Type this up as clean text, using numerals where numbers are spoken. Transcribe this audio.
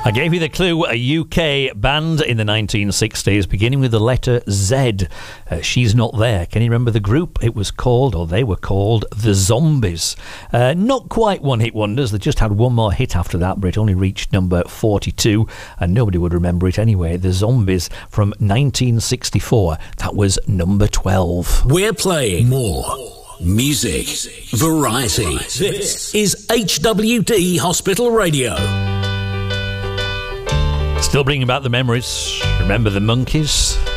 I gave you the clue, a UK band in the 1960s, beginning with the letter Z. She's Not There. Can you remember the group? It was called, or they were called, The Zombies. Not quite one-hit wonders. They just had one more hit after that, but it only reached number 42, and nobody would remember it anyway. The Zombies from 1964. That was number 12. We're playing more music, variety. This is HWD Hospital Radio. Still bringing back the memories. Remember the Monkees?